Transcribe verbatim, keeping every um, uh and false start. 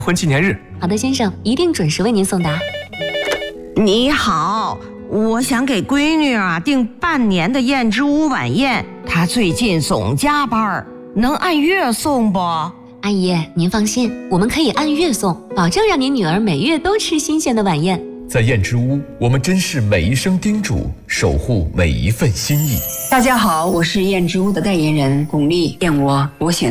婚纪念日。 好的，先生，一定准时为您送达。 你好，我想给闺女啊订半年的燕之屋晚宴，她最近总加班，能按月送不？ 阿姨，您放心，我们可以按月送，保证让您女儿每月都吃新鲜的晚宴。 在燕之屋，我们珍视每一声叮嘱，守护每一份心意。 大家好，我是燕之屋的代言人巩俐，燕窝我选